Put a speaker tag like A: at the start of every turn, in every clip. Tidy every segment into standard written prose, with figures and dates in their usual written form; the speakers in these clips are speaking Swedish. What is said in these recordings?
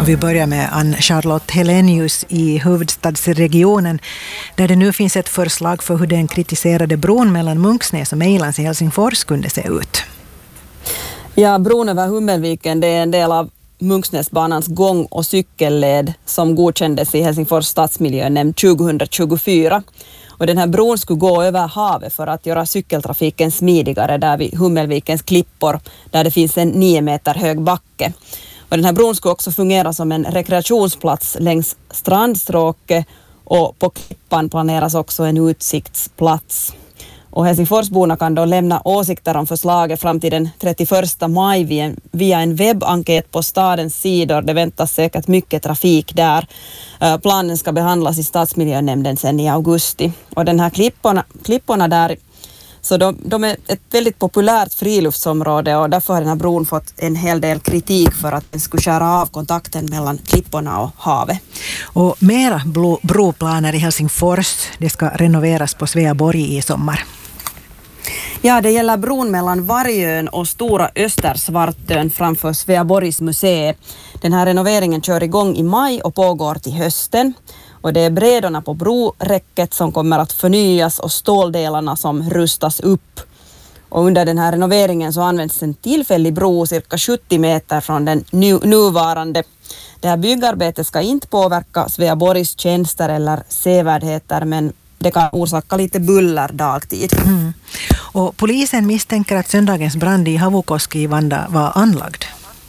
A: Och vi börjar med Ann-Charlotte Helenius i huvudstadsregionen där det nu finns ett förslag för hur den kritiserade bron mellan Munksnäs och Mejlans i Helsingfors kunde se ut.
B: Ja, bron över Hummelviken, det är en del av Munksnäsbanans gång- och cykelled som godkändes i Helsingfors stadsmiljönämnd 2024. Och den här bron skulle gå över havet för att göra cykeltrafiken smidigare där vid Hummelvikens klippor där det finns en 9 meter hög backe. Och den här bron skulle också fungera som en rekreationsplats längs strandstråket och på klippan planeras också en utsiktsplats. Och Helsingforsborna kan då lämna åsikter om förslaget fram till den 31 maj via en webbenkät på stadens sidor. Det väntas säkert mycket trafik där. Planen ska behandlas i stadsmiljönämnden sen i augusti. Och den här klipporna där, så de är ett väldigt populärt friluftsområde och därför har den här bron fått en hel del kritik för att den skulle skära av kontakten mellan klipporna och havet.
A: Och mera broplaner i Helsingfors, det ska renoveras på Sveaborg i sommar.
B: Ja, det gäller bron mellan Vargön och Stora Östersvartön framför Sveaborgs museum. Den här renoveringen kör igång i maj och pågår till hösten. Och det är brädorna på broräcket som kommer att förnyas och ståldelarna som rustas upp. Och under den här renoveringen så används en tillfällig bro cirka 70 meter från den nuvarande. Det här byggarbetet ska inte påverka Sveaborgs tjänster eller sevärdheter, men det kan orsaka lite buller dagtid.
A: Och polisen misstänker att söndagens brand i Havukoski i Vanda var anlagd.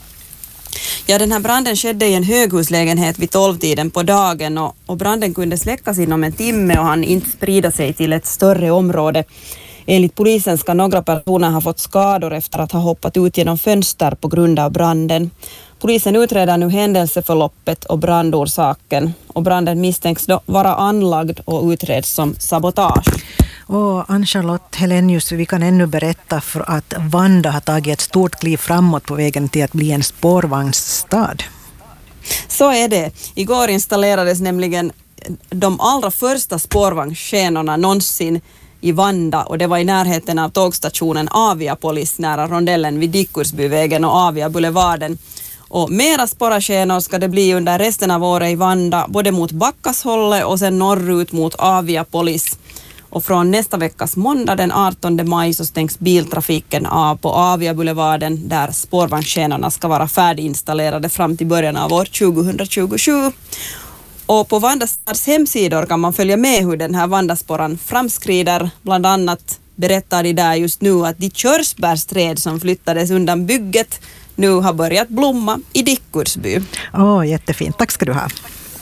B: Ja, den här branden skedde i en höghuslägenhet vid 12-tiden på dagen och branden kunde släckas inom en timme och hann inte sprida sig till ett större område. Enligt polisen ska några personer ha fått skador efter att ha hoppat ut genom fönster på grund av branden. Polisen utreder nu händelseförloppet och brandorsaken och branden misstänks då vara anlagd och utreds som sabotage.
A: Och Ann-Charlotte Helenius, vi kan ännu berätta för att Vanda har tagit ett stort kliv framåt på vägen till att bli en spårvagnsstad.
B: Så är det. Igår installerades nämligen de allra första spårvagnsskenorna någonsin i Vanda och det var i närheten av tågstationen Aviapolis nära rondellen vid Dickursbyvägen och Avia Boulevarden. Och mera spårskenor ska det bli under resten av året i Vanda, både mot Backashållet och sen norrut mot Aviapolis. Och från nästa veckas måndag den 18 maj så stängs biltrafiken av på Avia Boulevarden där spårvagnsskenorna ska vara färdiginstallerade fram till början av år 2027. Och på Vandastads hemsidor kan man följa med hur den här Vandaspåran framskrider. Bland annat berättar de där just nu att de körsbärsträd som flyttades undan bygget nu har börjat blomma i Dickursby.
A: Jättefint. Tack ska du ha.